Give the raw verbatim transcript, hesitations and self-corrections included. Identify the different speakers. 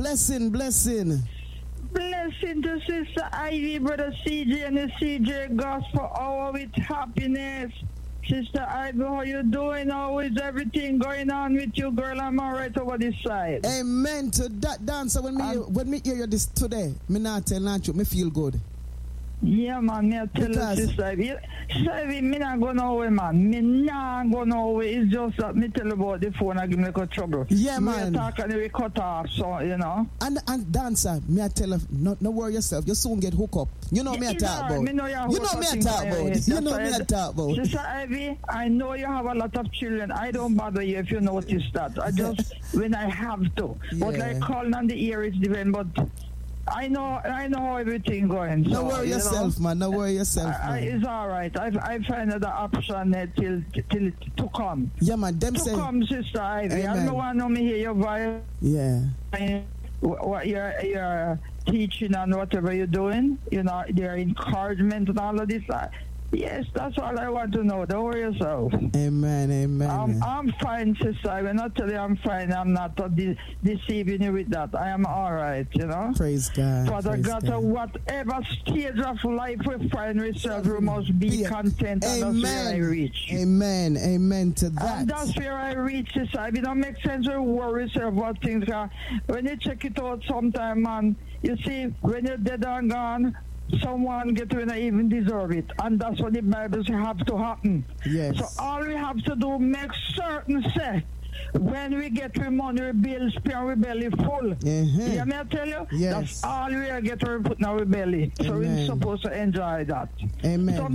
Speaker 1: Blessing, blessing.
Speaker 2: Blessing to Sister Ivy, Brother C J, and the C J Gospel Hour with happiness. Sister Ivy, how you doing? How is everything going on with you, girl? I'm all right over this side.
Speaker 1: Amen to that, dancer. When me, um, when me hear you this today, me not tell you, me feel good.
Speaker 2: Yeah, man, me I tell
Speaker 1: Because
Speaker 2: you, Sister Ivy. Sister Ivy, me not go nowhere, man. Me not go nowhere. It's just that me tell you about the phone, I give me a trouble.
Speaker 1: Yeah,
Speaker 2: me
Speaker 1: man.
Speaker 2: We talk and we cut off, so, you know.
Speaker 1: And and dancer, me I tell you, no, no worry yourself. You soon get hooked up. You know yeah, me I talk
Speaker 2: right.
Speaker 1: about.
Speaker 2: Me know
Speaker 1: you know me I talk about. You know me I talk about.
Speaker 2: Sister Ivy, I know you have a lot of children. I don't bother you if you notice that. I just, when I have to. Yeah. But like calling on the ear is different, but I know I know how everything going. So,
Speaker 1: no worry yourself, know, man. No worry yourself,
Speaker 2: I, I,
Speaker 1: man.
Speaker 2: It's all right. I I find another option uh, till till to come.
Speaker 1: Yeah, man. Them
Speaker 2: to
Speaker 1: say,
Speaker 2: come, Sister Ivy.
Speaker 1: Amen.
Speaker 2: I don't want to hear your voice.
Speaker 1: Yeah.
Speaker 2: What you're you're teaching and whatever you're doing, you know, their encouragement and all of this. Uh, Yes, that's all I want to know. Don't worry yourself.
Speaker 1: Amen, amen.
Speaker 2: I'm, I'm fine, sister. I will not tell you I'm fine. I'm not uh, de- deceiving you with that. I am all right, you know.
Speaker 1: Praise God.
Speaker 2: Father
Speaker 1: praise
Speaker 2: God,
Speaker 1: God.
Speaker 2: Whatever stage of life we find ourselves, we must be, be content. And
Speaker 1: amen.
Speaker 2: that's where I reach.
Speaker 1: Amen, amen to that.
Speaker 2: And that's where I reach, sister. It don't make sense to worry yourself about things. When you check it out sometime, man, you see, when you're dead and gone, someone get when I even deserve it, and that's what the Bible says have to happen.
Speaker 1: Yes.
Speaker 2: So all we have to do, make certain say when we get our money, our bills, pay our belly full.
Speaker 1: Uh-huh.
Speaker 2: You may I tell you?
Speaker 1: Yes.
Speaker 2: That's all we are getting put in our belly. So
Speaker 1: Amen.
Speaker 2: we're supposed to enjoy that.
Speaker 1: Amen.
Speaker 2: Sometimes